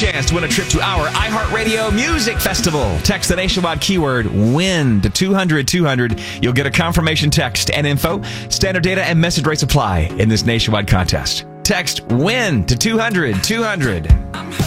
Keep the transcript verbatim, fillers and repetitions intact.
chance to win a trip to our iHeartRadio Music Festival. Text the nationwide keyword WIN to two hundred two hundred. You'll get a confirmation text and info. Standard data and message rates apply in this nationwide contest. Text WIN to two hundred two hundred.